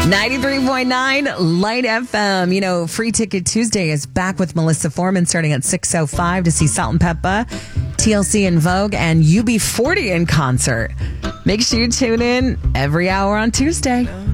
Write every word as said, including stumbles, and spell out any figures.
ninety-three point nine Light F M. You know, Free Ticket Tuesday is back with Melissa Foreman starting at six oh five to see Salt and Peppa, T L C in Vogue, and U B forty in concert. Make sure you tune in every hour on Tuesday.